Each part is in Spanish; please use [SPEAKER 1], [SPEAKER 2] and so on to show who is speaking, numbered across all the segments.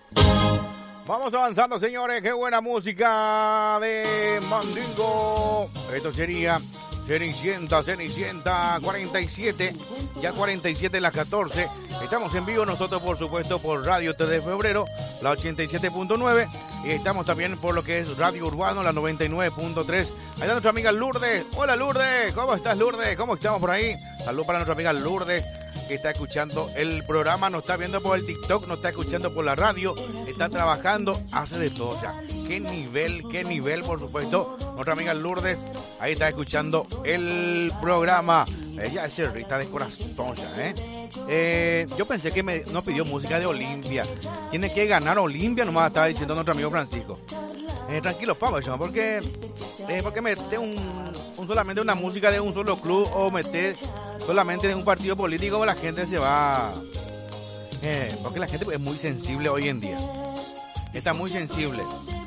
[SPEAKER 1] Vamos avanzando, señores. Qué buena música de Mandingo. Esto sería Cenicienta 47. Ya 47 las 14. Estamos en vivo nosotros, por supuesto, por Radio T de Febrero, la 87.9. Y estamos también por lo que es Radio Urbano, la 99.3. Ahí está nuestra amiga Lourdes. Hola, Lourdes. ¿Cómo estás, Lourdes? ¿Cómo estamos por ahí? Salud para nuestra amiga Lourdes, que está escuchando el programa, nos está viendo por el TikTok, nos está escuchando por la radio, está trabajando, hace de todo. O sea, qué nivel, por supuesto. Nuestra amiga Lourdes, ahí está escuchando el programa. Ella es cerrita de corazón, yo pensé que nos pidió música de Olimpia. Tiene que ganar Olimpia, nomás estaba diciendo nuestro amigo Francisco. Tranquilo, Pablo, porque mete solamente una música de un solo club o mete solamente de un partido político, la gente se va. Porque la gente es muy sensible hoy en día. Está muy sensible.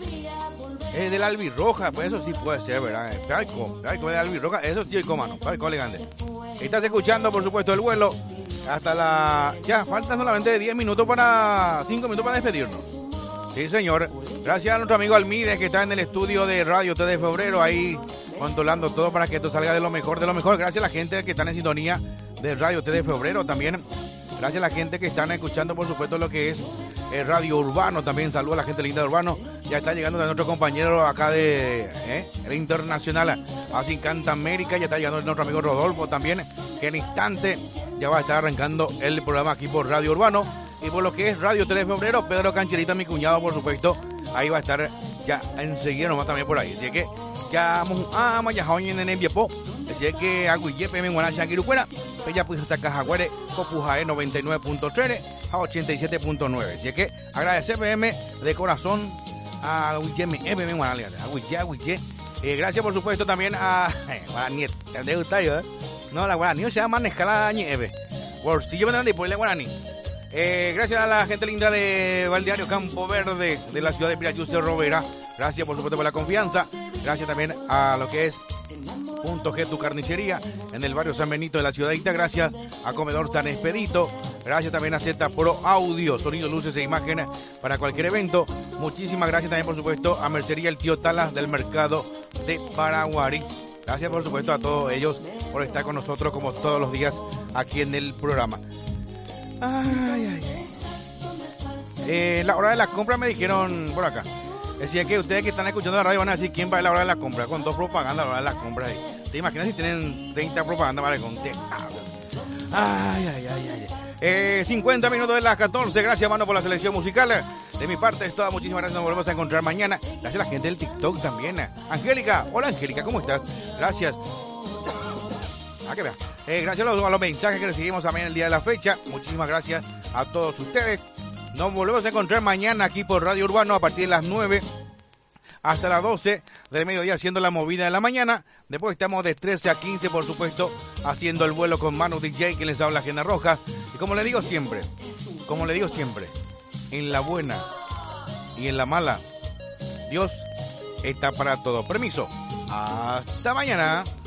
[SPEAKER 1] Es del albirroja, pues eso sí puede ser, ¿verdad? Palco de albirroja, eso sí, mano. Palco elegante. Estás escuchando, por supuesto, el vuelo. Hasta la. Ya, faltan solamente 5 minutos para despedirnos. Sí, señor. Gracias a nuestro amigo Almides, que está en el estudio de Radio T de Febrero, ahí controlando todo para que esto salga de lo mejor, de lo mejor. Gracias a la gente que están en sintonía de Radio T de Febrero también. Gracias a la gente que están escuchando, por supuesto, lo que es Radio Urbano. También saludos a la gente linda de Urbano. Ya está llegando nuestro compañero acá de el Internacional, así Canta América. Ya está llegando nuestro amigo Rodolfo también, que en instante ya va a estar arrancando el programa aquí por Radio Urbano. Y por lo que es Radio T de Febrero, Pedro Cancherita, mi cuñado, por supuesto, ahí va a estar ya enseguida nomás también por ahí. Así que ya vamos ya hoy en el Biepo. Así que Aguillepe me guana Shakirucuera, ella pues saca Jaguare, Copujae 99.3 a 87.9. Así que agradecer PM de corazón a Aguilleme, me guana Aguille. Gracias por supuesto también a Guaraní, ¿te gusta yo? No, la Guaraní se llama Nescala Nieve. Por si yo me dan de por la Guaraní. Gracias a la gente linda de Balneario Campo Verde, de la ciudad de Pirayú, Cerro Vera. Gracias por supuesto por la confianza. Gracias también a lo que es Punto G, tu carnicería en el barrio San Benito de la ciudad de Ita. Gracias a Comedor San Expedito. Gracias también a Z Pro Audio, sonido, luces e imágenes para cualquier evento. Muchísimas gracias también por supuesto a Mercería El Tío Talas del mercado de Paraguarí. Gracias por supuesto a todos ellos por estar con nosotros como todos los días aquí en el programa. La hora de la compra me dijeron por acá. Decía que ustedes que están escuchando la radio van a decir quién va a la hora de la compra, con 2 propagandas a la hora de la compra. ¿Te imaginas si tienen 30 propagandas para contar? 50 minutos de las 14. Gracias, mano, por la selección musical. De mi parte es toda. Muchísimas gracias. Nos volvemos a encontrar mañana. Gracias a la gente del TikTok también. Angélica. Hola, Angélica. ¿Cómo estás? Gracias. Que vea. Gracias a los mensajes que recibimos también el día de la fecha. Muchísimas gracias a todos ustedes. Nos volvemos a encontrar mañana aquí por Radio Urbano a partir de las 9 hasta las 12 del mediodía haciendo la movida de la mañana. Después estamos de 13 a 15, por supuesto, haciendo el vuelo con Manu DJ, que les habla Gena Rojas. Y como le digo siempre, en la buena y en la mala, Dios está para todo. Permiso. Hasta mañana.